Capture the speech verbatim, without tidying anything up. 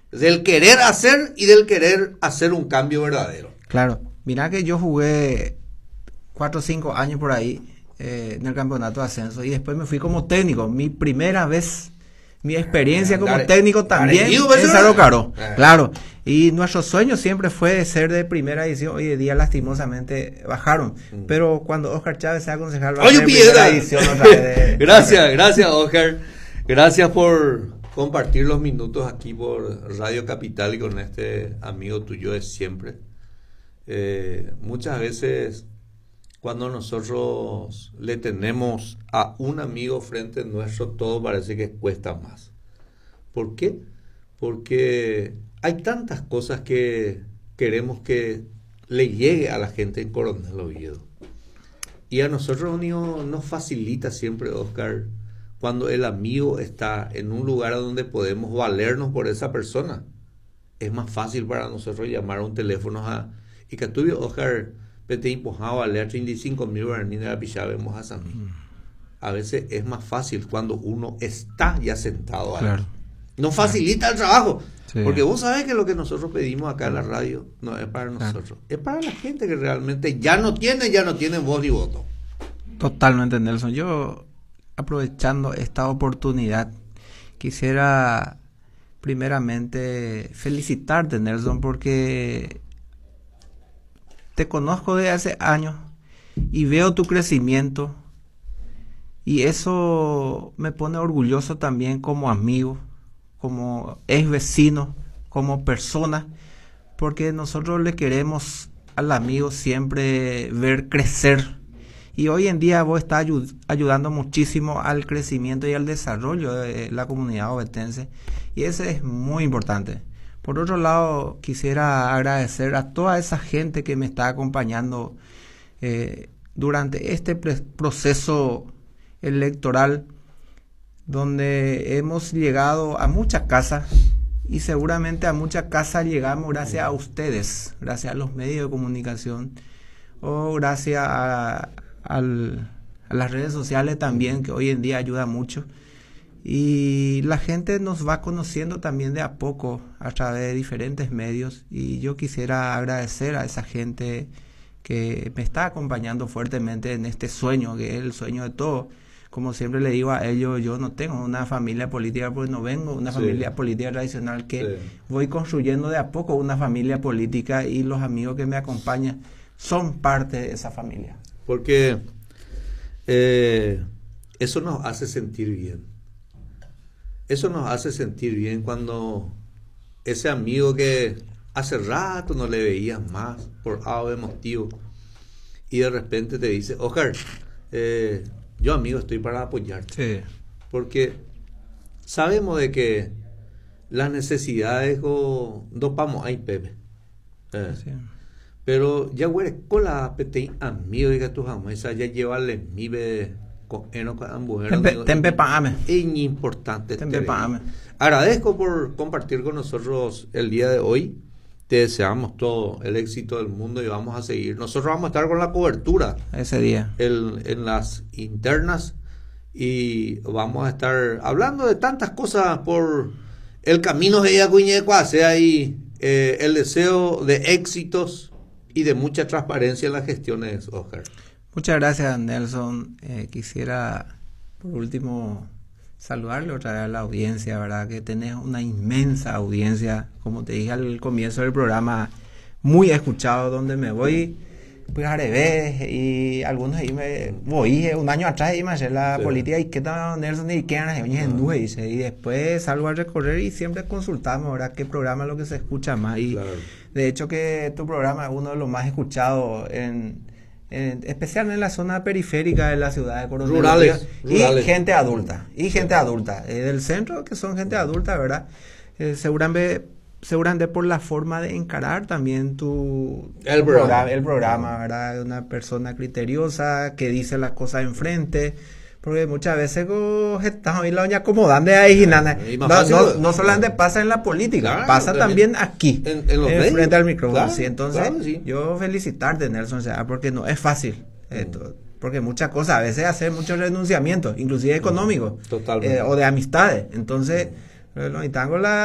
del querer hacer y del querer hacer un cambio verdadero. Claro, mira que yo jugué cuatro o cinco años por ahí eh, en el campeonato de ascenso y después me fui como técnico. Mi primera vez, mi experiencia como Dale, técnico también dale, digo, en Cerro Caró. Eh. Claro, y nuestro sueño siempre fue ser de primera división. Hoy en día lastimosamente bajaron, mm. pero cuando Oscar Chávez sea concejal va a ser primera división otra vez de... Gracias, gracias Oscar. Gracias por compartir los minutos aquí por Radio Capital y con este amigo tuyo de siempre. Eh, muchas veces cuando nosotros le tenemos a un amigo frente nuestro, todo parece que cuesta más. ¿Por qué? Porque hay tantas cosas que queremos que le llegue a la gente en Coronel Oviedo. Y a nosotros único nos facilita siempre, Oscar, cuando el amigo está en un lugar donde podemos valernos por esa persona. Es más fácil para nosotros llamar a un teléfono a... Y que tuve, Oscar, te empujaba a leer treinta y cinco mil guaraníes de la pichada, vemos a Sammy. A veces es más fácil cuando uno está ya sentado ahí. Claro. Nos facilita el trabajo. Sí. Porque vos sabés que lo que nosotros pedimos acá en la radio no es para nosotros. Claro. Es para la gente que realmente ya no tiene, ya no tiene voz ni voto. Totalmente, Nelson. Yo, aprovechando esta oportunidad, quisiera primeramente felicitarte, Nelson, porque te conozco desde hace años y veo tu crecimiento y eso me pone orgulloso también como amigo, como ex vecino, como persona, porque nosotros le queremos al amigo siempre ver crecer. Y hoy en día vos estás ayud- ayudando muchísimo al crecimiento y al desarrollo de la comunidad ovetense. Y eso es muy importante. Por otro lado, quisiera agradecer a toda esa gente que me está acompañando eh, durante este pre- proceso electoral, donde hemos llegado a muchas casas y seguramente a muchas casas llegamos gracias a ustedes, gracias a los medios de comunicación o gracias a... Al, a las redes sociales también, que hoy en día ayuda mucho, y la gente nos va conociendo también de a poco a través de diferentes medios, y yo quisiera agradecer a esa gente que me está acompañando fuertemente en este sueño, que es el sueño de todos. Como siempre le digo a ellos, yo no tengo una familia política porque no vengo de una sí. familia política tradicional, que sí. voy construyendo de a poco una familia política, y los amigos que me acompañan son parte de esa familia. Porque eh, eso nos hace sentir bien. Eso nos hace sentir bien cuando ese amigo que hace rato no le veías más por A o B motivo y de repente te dice, Oscar, eh, yo amigo estoy para apoyarte. Sí. Porque sabemos de que las necesidades go, dopamos ahí, Pepe. Eh, sí. Pero ya huele cola pete amigo y que tus esa ya llevarle mi be con eno con mujer. Tempe pame. Es importante. Tempe pame. Agradezco por compartir con nosotros el día de hoy. Te deseamos todo el éxito del mundo y vamos a seguir. Nosotros vamos a estar con la cobertura ese día el, en las internas y vamos a estar hablando de tantas cosas por el camino de Yacuñecua, sea ahí eh, el deseo de éxitos y de mucha transparencia en las gestiones, Oscar. Muchas gracias, Nelson. Eh, quisiera, por último, saludarle otra vez a la audiencia, ¿verdad? Que tenés una inmensa audiencia, como te dije al comienzo del programa, muy escuchado, donde me voy, pues a revés, y algunos ahí me voy, un año atrás, y me hacer la sí. política, y qué tal, Nelson, y qué ganas, y dice, y después salgo a recorrer y siempre consultamos, ¿verdad? ¿Qué programa es lo que se escucha más? Y claro. De hecho que tu programa es uno de los más escuchados en, en especialmente en la zona periférica de la ciudad de Coronel. Rurales, y rurales. gente adulta, y gente adulta, eh, del centro, que son gente adulta, ¿verdad? Eh, seguramente, seguramente por la forma de encarar también tu, el, tu programa. programa, el programa, ¿verdad? Una persona criteriosa que dice las cosas enfrente. Porque muchas veces oh, estamos ahí la doña acomodando ahí y nada. No, no, no solamente pasa en la política, claro, pasa en, también aquí, en, en los en frente al micrófono. Claro, sí, entonces, claro, sí. yo felicitarte, Nelson, o sea, porque no es fácil. Mm. Esto, porque muchas cosas, a veces hacer muchos renunciamientos, inclusive económicos, Totalmente. Eh, o de amistades. Entonces, mm. lo, y tengo la